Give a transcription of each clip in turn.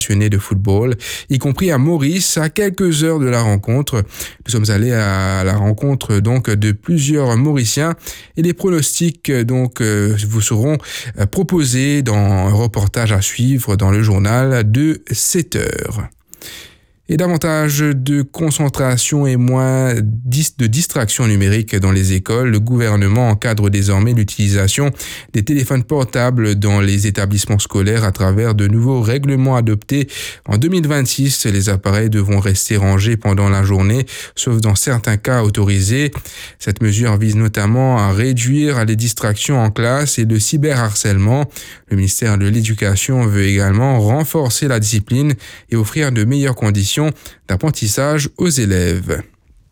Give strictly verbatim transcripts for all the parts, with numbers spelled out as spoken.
de football, y compris à Maurice, à quelques heures de la rencontre. Nous sommes allés à la rencontre donc de plusieurs Mauriciens et les pronostics donc vous seront proposés dans un reportage à suivre dans le journal de sept heures. Et davantage de concentration et moins de distraction numérique dans les écoles, le gouvernement encadre désormais l'utilisation des téléphones portables dans les établissements scolaires à travers de nouveaux règlements adoptés en deux mille vingt-six. Les appareils devront rester rangés pendant la journée, sauf dans certains cas autorisés. Cette mesure vise notamment à réduire les distractions en classe et le cyberharcèlement. Le ministère de l'Éducation veut également renforcer la discipline et offrir de meilleures conditions d'apprentissage aux élèves.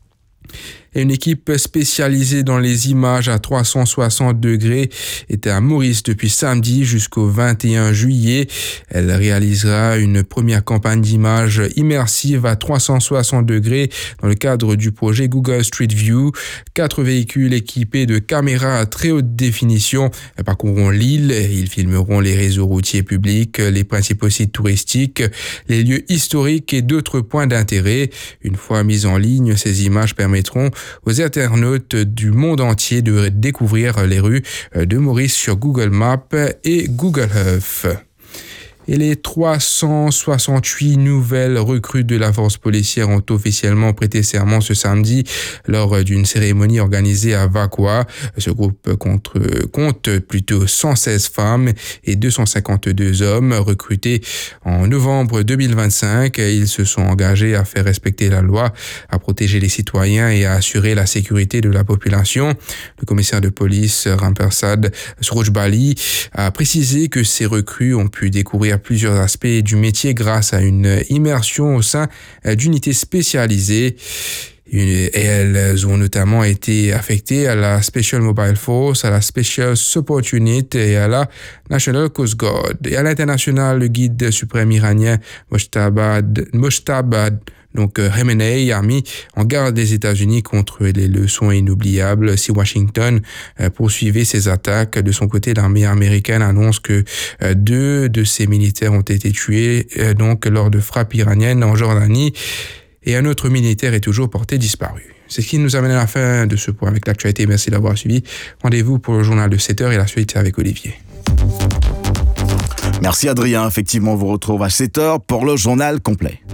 Et une équipe spécialisée dans les images à trois cent soixante degrés était à Maurice depuis samedi jusqu'au vingt et un juillet. Elle réalisera une première campagne d'images immersive à trois cent soixante degrés dans le cadre du projet Google Street View. Quatre véhicules équipés de caméras à très haute définition parcourront l'île. Ils filmeront les réseaux routiers publics, les principaux sites touristiques, les lieux historiques et d'autres points d'intérêt. Une fois mises en ligne, ces images permettront aux internautes du monde entier de découvrir les rues de Maurice sur Google Maps et Google Earth. Et les trois cent soixante-huit nouvelles recrues de la force policière ont officiellement prêté serment ce samedi lors d'une cérémonie organisée à Vakwa. Ce groupe compte, compte plutôt cent seize femmes et deux cent cinquante-deux hommes recrutés en novembre deux mille vingt-cinq. Ils se sont engagés à faire respecter la loi, à protéger les citoyens et à assurer la sécurité de la population. Le commissaire de police Rampersad Srojbali a précisé que ces recrues ont pu découvrir plusieurs aspects du métier grâce à une immersion au sein d'unités spécialisées. Et elles ont notamment été affectées à la Special Mobile Force, à la Special Support Unit et à la National Coast Guard. Et à l'international, le guide suprême iranien Mojtaba donc Khamenei a mis en garde les États-Unis contre les leçons inoubliables si Washington poursuivait ses attaques. De son côté, l'armée américaine annonce que deux de ses militaires ont été tués donc lors de frappes iraniennes en Jordanie et un autre militaire est toujours porté disparu. C'est ce qui nous amène à la fin de ce point avec l'actualité. Merci d'avoir suivi. Rendez-vous pour le journal de sept heures et la suite avec Olivier. Merci Adrien. Effectivement, on vous retrouve à sept heures pour le journal complet.